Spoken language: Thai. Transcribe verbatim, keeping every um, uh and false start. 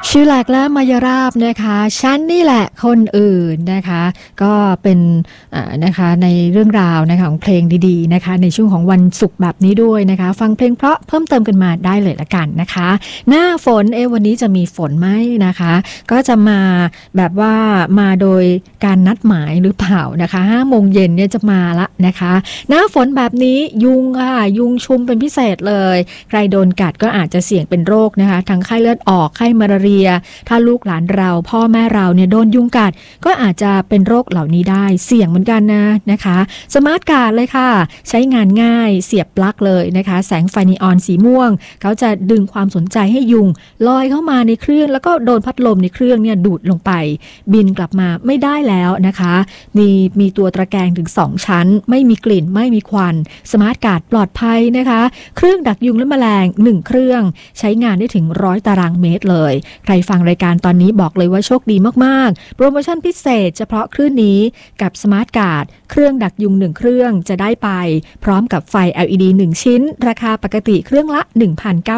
ชื่อหลักและมายราบนะคะฉันนี่แหละคนอื่นนะคะก็เป็นนะคะในเรื่องราวนะคะของเพลงดีๆนะคะในช่วงของวันศุกร์แบบนี้ด้วยนะคะฟังเพลงเพราะเพิ่มเติมกันมาได้เลยละกันนะคะหน้าฝนเอวันนี้จะมีฝนไหมนะคะก็จะมาแบบว่ามาโดยการนัดหมายหรือเปล่านะคะห้าโมงเย็นเนี่ยจะมาละนะคะหน้าฝนแบบนี้ยุงค่ะยุงชุมเป็นพิเศษเลยใครโดนกัดก็อาจจะเสี่ยงเป็นโรคนะคะทั้งไข้เลือดออกไข้มาลาเรียถ้าลูกหลานเราพ่อแม่เราเนี่ยโดนยุงกัดก็อาจจะเป็นโรคเหล่านี้ได้เสี่ยงเหมือนกันนะนะคะสมาร์ทการ์ดเลยค่ะใช้งานง่ายเสียบปลั๊กเลยนะคะแสงไฟนีออนสีม่วงเขาจะดึงความสนใจให้ยุงลอยเข้ามาในเครื่องแล้วก็โดนพัดลมในเครื่องเนี่ยดูดลงไปบินกลับมาไม่ได้แล้วนะคะมีมีตัวตะแกรงถึงสองชั้นไม่มีกลิ่นไม่มีควันสมาร์ทการ์ดปลอดภัยนะคะเครื่องดักยุงและแมลงหนึ่งเครื่องใช้งานได้ถึงหนึ่งร้อยตารางเมตรเลยใครฟังรายการตอนนี้บอกเลยว่าโชคดีมากๆโปรโมชั่นพิเศษเฉพาะคลื่นนี้กับสมาร์ทการ์ดเครื่องดักยุงหนึ่งเครื่องจะได้ไปพร้อมกับไฟ แอล อี ดี หนึ่งชิ้นราคาปกติเครื่องละ หนึ่งพันเก้า